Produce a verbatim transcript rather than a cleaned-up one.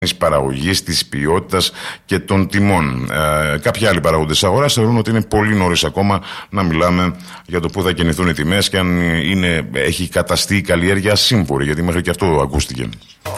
της παραγωγής, της ποιότητας και των τιμών. Ε, κάποιοι άλλοι παραγόντες της αγοράς θεωρούν ότι είναι πολύ νωρίς ακόμα να μιλάμε για το πού θα κινηθούν οι τιμές και αν είναι, έχει καταστεί η καλλιέργεια σύμφορη, γιατί μέχρι και αυτό ακούστηκε.